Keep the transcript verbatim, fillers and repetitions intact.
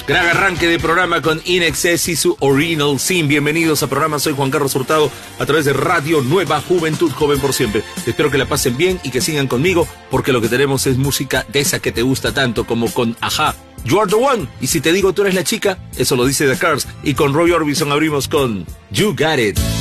Gran arranque de programa con In Excess y su Original Sin. Bienvenidos a programa, soy Juan Carlos Hurtado a través de Radio Nueva Juventud, joven por siempre. Espero que la pasen bien y que sigan conmigo, porque lo que tenemos es música de esa que te gusta tanto, como con Ajá, You Are The One. Y si te digo tú eres la chica, eso lo dice The Cars. Y con Roy Orbison abrimos con You Got It.